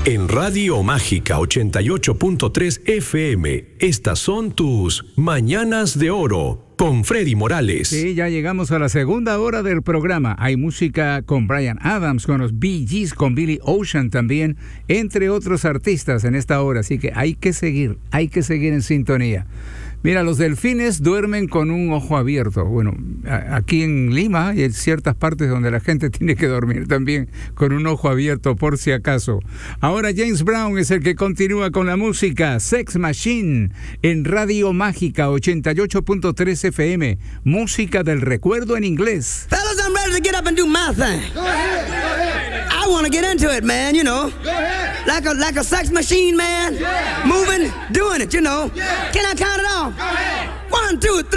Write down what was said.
En Radio Mágica 88.3 FM, estas son tus Mañanas de Oro con Freddy Morales. Sí, ya llegamos a la segunda hora del programa. Hay música con Bryan Adams, con los Bee Gees, con Billy Ocean también, entre otros artistas en esta hora. Así que hay que seguir en sintonía. Mira, los delfines duermen con un ojo abierto. Bueno, aquí en Lima hay ciertas partes donde la gente tiene que dormir también con un ojo abierto por si acaso. Ahora James Brown es el que continúa con la música. Sex Machine en Radio Mágica 88.3 FM. Música del recuerdo en inglés. Fellas, I'm ready to get up and do my thing. Go ahead, go ahead. I want to get into it, man, you know. Go ahead. Like a sex machine, man. Yeah. Moving, doing it, you know. Yeah. Can I count it off? Go ahead. 1, 2, 3.